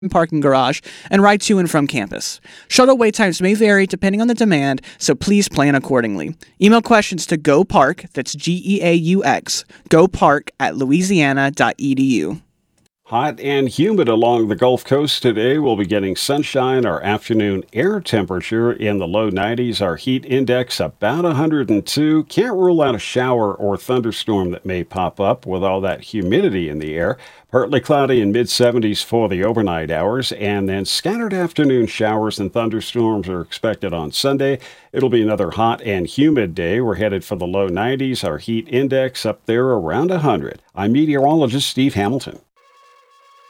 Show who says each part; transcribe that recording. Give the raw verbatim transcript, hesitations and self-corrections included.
Speaker 1: parking garage, and ride to and from campus. Shuttle wait times may vary depending on the demand, so please plan accordingly. Email questions to GoPark, that's G E A U X, GoPark at louisiana dot e d u.
Speaker 2: Hot and humid along the Gulf Coast today. We'll be getting sunshine. Our afternoon air temperature in the low nineties. Our heat index about one hundred two. Can't rule out a shower or thunderstorm that may pop up with all that humidity in the air. Partly cloudy in mid seventies for the overnight hours, and then scattered afternoon showers and thunderstorms are expected on Sunday. It'll be another hot and humid day. We're headed for the low nineties. Our heat index up there around one hundred. I'm meteorologist Steve Hamilton.